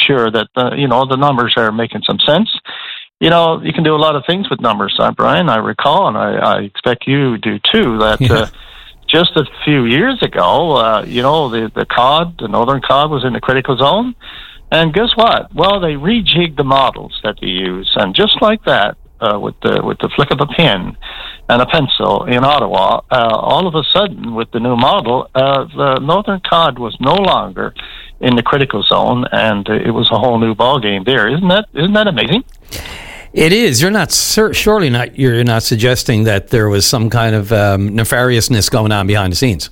sure that the numbers are making some sense. You can do a lot of things with numbers, Brian. I recall, and I expect you do too, that just a few years ago, the cod, the northern cod, was in the critical zone. And guess what? Well, they rejigged the models that they use, and just like that, with the flick of a pen and a pencil in Ottawa, all of a sudden, with the new model, the northern cod was no longer in the critical zone, and it was a whole new ball game there. Isn't that amazing? It is. You're not suggesting that there was some kind of nefariousness going on behind the scenes.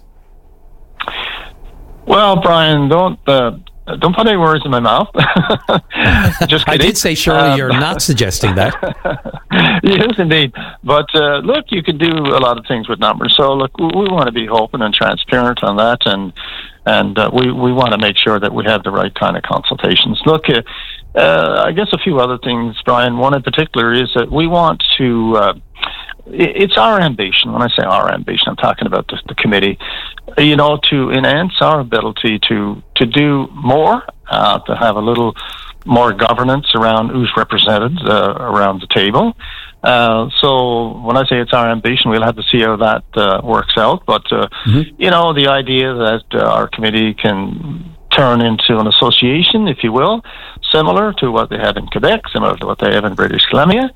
Well, Brian, don't put any words in my mouth. Just kidding. I did say, surely you're not suggesting that. Yes, indeed. But look, you can do a lot of things with numbers. So look, we want to be open and transparent on that, and we want to make sure that we have the right kind of consultations. Look, I guess a few other things, Brian. One in particular is that we want to. It's our ambition. When I say our ambition, I'm talking about the committee. To enhance our ability to do more, to have a little more governance around who's represented around the table. So when I say it's our ambition, we'll have to see how that works out. But the idea that our committee can turn into an association, if you will, similar to what they have in Quebec, similar to what they have in British Columbia,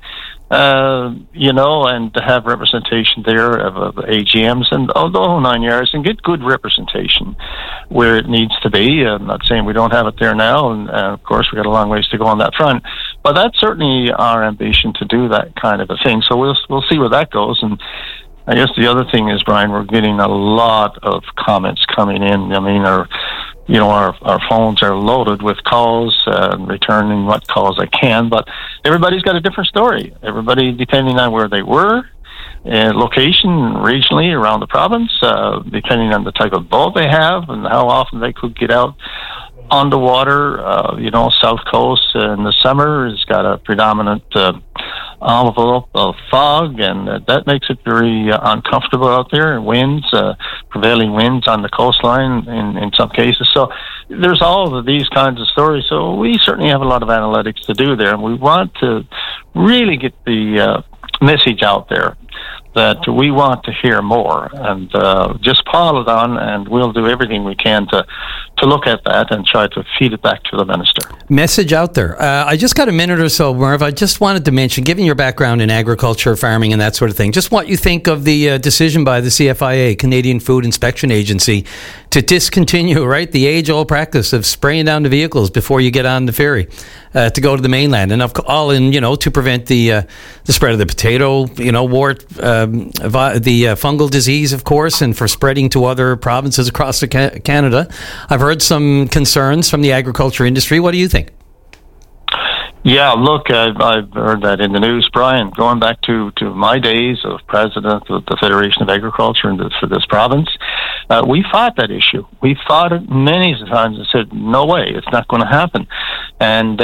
and to have representation there of AGMs and the whole 9 yards, and get good representation where it needs to be. I'm not saying we don't have it there now, and of course we've got a long ways to go on that front, but that's certainly our ambition, to do that kind of a thing. So we'll see where that goes. And I guess the other thing is, Brian, we're getting a lot of comments coming in. I mean, our phones are loaded with calls, returning what calls I can, but everybody's got a different story. Everybody, depending on where they were, location, regionally around the province, depending on the type of boat they have and how often they could get out on the water. South Coast in the summer has got a predominant envelope of fog, and that makes it very uncomfortable out there. And winds, prevailing winds on the coastline in some cases. So there's all of these kinds of stories. So we certainly have a lot of analytics to do there, and we want to really get the message out there that we want to hear more, and just pile it on, and we'll do everything we can to look at that and try to feed it back to the minister. Message out there. I just got a minute or so, Merv. I just wanted to mention, given your background in agriculture, farming, and that sort of thing, just what you think of the decision by the CFIA, Canadian Food Inspection Agency, to discontinue, the age-old practice of spraying down the vehicles before you get on the ferry to go to the mainland, and to prevent the spread of the potato, wart, the fungal disease, of course, and for spreading to other provinces across Canada. I've heard some concerns from the agriculture industry. What do you think? Yeah, look, I've heard that in the news, Brian. Going back to my days of president of the Federation of Agriculture for this province, we fought that issue. We fought it many times and said, no way, it's not going to happen. And,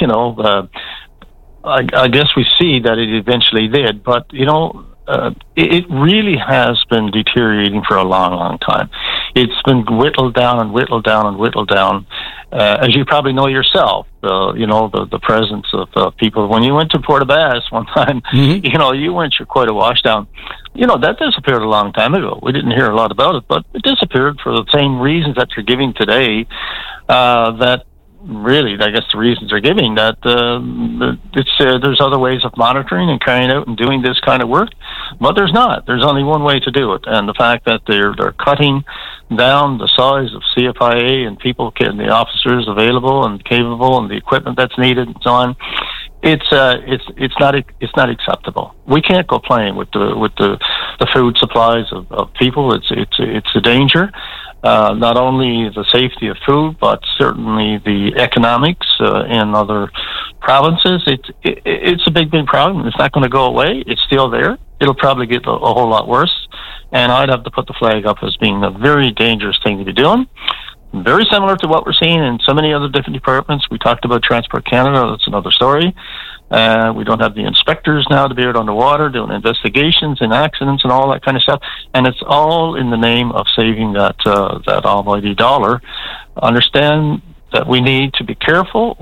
I guess we see that it eventually did, but, it really has been deteriorating for a long, long time. It's been whittled down and whittled down and whittled down. As you probably know yourself, the presence of people. When you went to Port aux Basques one time, you went through quite a washdown. That disappeared a long time ago. We didn't hear a lot about it, but it disappeared for the same reasons that you're giving today, that really, I guess the reasons they're giving, that there's other ways of monitoring and carrying out and doing this kind of work, but there's not. There's only one way to do it, and the fact that they're cutting down the size of CFIA and people, the officers available and capable, and the equipment that's needed, and so on. It's not acceptable. We can't go playing with the food supplies of people. It's a danger. Not only the safety of food, but certainly the economics in other provinces. It's a big problem. It's not going to go away. It's still there. It'll probably get a whole lot worse. And I'd have to put the flag up as being a very dangerous thing to be doing. Very similar to what we're seeing in so many other different departments. We talked about Transport Canada. That's another story. We don't have the inspectors now to be out on the water doing investigations and accidents and all that kind of stuff. And it's all in the name of saving that almighty dollar. Understand that we need to be careful.